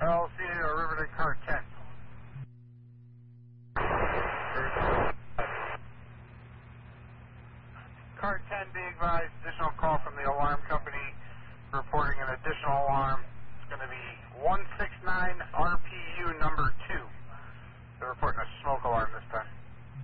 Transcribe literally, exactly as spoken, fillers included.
L C A or Riverdale car ten. Car ten, be advised, additional call from the alarm company reporting an additional alarm. It's going to be one